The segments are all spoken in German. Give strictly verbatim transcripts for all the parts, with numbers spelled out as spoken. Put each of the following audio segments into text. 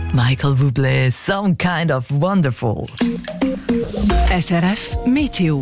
Michael Bublé, Some Kind of Wonderful. S R F Meteo.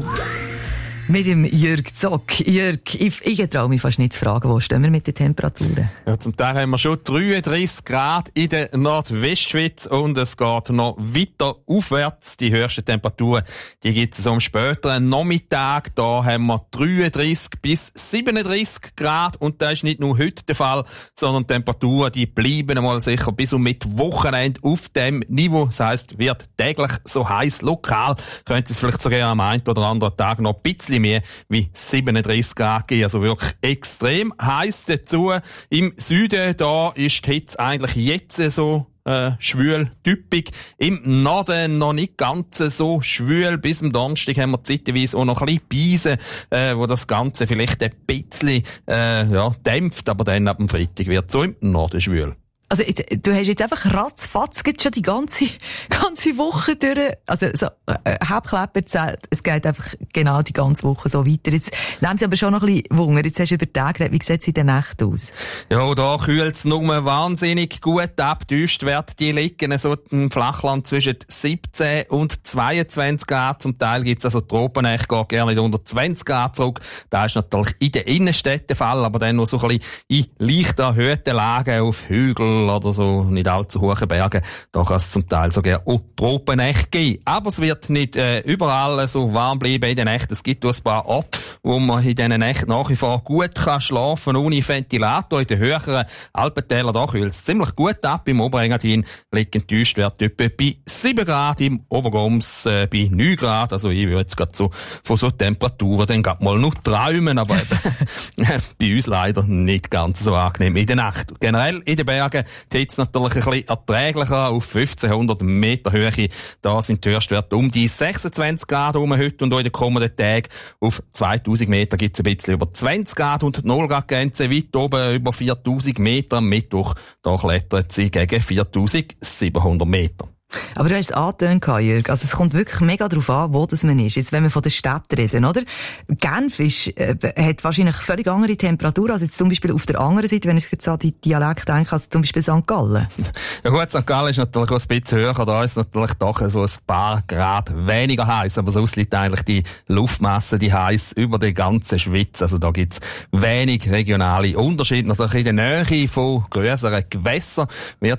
Mit dem Jürg Zock. Jürg, ich, ich traue mich fast nicht zu fragen, wo stehen wir mit den Temperaturen? Ja, zum Teil haben wir schon dreiunddreissig Grad in der Nordwestschweiz und es geht noch weiter aufwärts. Die höchsten Temperaturen, die gibt es am späteren Nachmittag. Da haben wir dreiunddreissig bis siebenunddreissig Grad und das ist nicht nur heute der Fall, sondern die Temperaturen, die bleiben einmal sicher bis um mit Wochenende auf dem Niveau. Das heisst, wird täglich so heiß. Lokal könnte es vielleicht sogar am einen oder anderen Tag noch ein bisschen mehr wie siebenunddreissig Grad gehen. Also wirklich extrem heiß dazu. Im Süden, da ist die Hitze eigentlich jetzt so äh, schwül, typisch. Im Norden noch nicht ganz so schwül. Bis am Donnerstag haben wir zeitweise auch noch ein bisschen Beise, äh, wo das Ganze vielleicht ein bisschen äh, ja, dämpft. Aber dann ab dem Freitag wird so im Norden schwül. Also, du hast jetzt einfach ratzfatz schon die ganze, ganze Woche durch, also, so, äh, Hauptkleber zählt, es geht einfach genau die ganze Woche so weiter. Jetzt nehmen sie aber schon noch ein bisschen Wunder. Jetzt hast du über den Tag geredet. Wie sieht es in der Nacht aus? Ja, da kühlt es nur wahnsinnig gut ab. Die Höchstwerte, die liegen so im Flachland zwischen siebzehn und zweiundzwanzig Grad. Zum Teil gibt es also Tropennächte, geht gerne nicht unter zwanzig Grad zurück. Das ist natürlich in den Innenstädten der Fall, aber dann noch so ein bisschen in leicht erhöhten Lagen auf Hügeln oder so nicht allzu hohen Bergen. Da kann es zum Teil sogar auch Tropennächte geben. Aber es wird nicht äh, überall so warm bleiben in den Nächten. Es gibt auch ein paar Orte, wo man in diesen Nächten nach wie vor gut kann schlafen ohne Ventilator. In den höheren Alpentälern da kühlt es ziemlich gut ab. Im Oberengadin liegen die Höchstwerte etwa bei sieben Grad, im Obergoms äh, bei neun Grad. Also ich würde jetzt gerade so von so Temperaturen dann gerade mal noch träumen, aber eben bei uns leider nicht ganz so angenehm in der Nacht. Generell in den Bergen die Hitze natürlich ein bisschen erträglicher auf fünfzehnhundert Meter Höhe. Da sind die Höchstwerte um die sechsundzwanzig Grad rum heute und auch in den kommenden Tagen. Auf zweitausend Meter gibt es ein bisschen über zwanzig Grad und die null Grad Grenze weit oben über viertausend Meter. Am Mittwoch, da klettert sie gegen viertausendsiebenhundert Meter. Aber du hast es angetönt, Jürg. Also es kommt wirklich mega darauf an, wo das man ist. Jetzt, wenn wir von der Stadt reden, oder? Genf ist, äh, hat wahrscheinlich völlig andere Temperaturen als jetzt zum Beispiel auf der anderen Seite, wenn ich jetzt an die Dialekt denke, als zum Beispiel Sankt Gallen. Ja gut, Sankt Gallen ist natürlich auch ein bisschen höher. Da ist es natürlich doch so ein paar Grad weniger heiß. Aber sonst liegt eigentlich die Luftmasse, die heiß über die ganze Schweiz. Also da gibt's wenig regionale Unterschiede. Natürlich in der Nähe von grösseren Gewässern wird